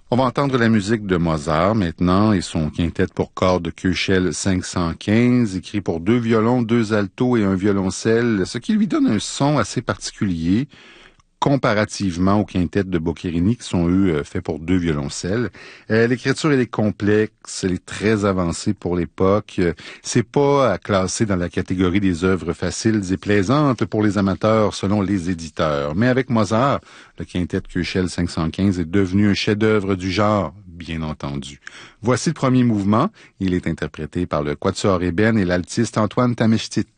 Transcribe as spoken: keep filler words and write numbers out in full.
On va entendre la musique de Mozart maintenant et son quintet pour cordes Köchel cinq cent quinze, écrit pour deux violons, deux altos et un violoncelle, ce qui lui donne un son assez particulier comparativement aux quintettes de Boccherini qui sont, eux, faits pour deux violoncelles. Euh, l'écriture, elle est complexe, elle est très avancée pour l'époque. Euh, c'est pas à classer dans la catégorie des œuvres faciles et plaisantes pour les amateurs selon les éditeurs. Mais avec Mozart, le quintet Köchel cinq cent quinze est devenu un chef-d'œuvre du genre, bien entendu. Voici le premier mouvement. Il est interprété par le quatuor ébène et l'altiste Antoine Tamestit.